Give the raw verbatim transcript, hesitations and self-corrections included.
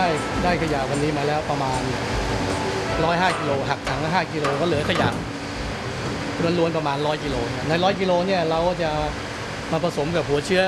ได้ได้ขยะวันนี้มาแล้วประมาณหนึ่งร้อยห้ากิโลหักถังละห้ากิโลก็เหลือขยะล้วนๆประมาณหนึ่งร้อยกิโลในหนึ่งร้อยกิโลเนี่ยเราก็จะมาผสมกับหัวเชื้อ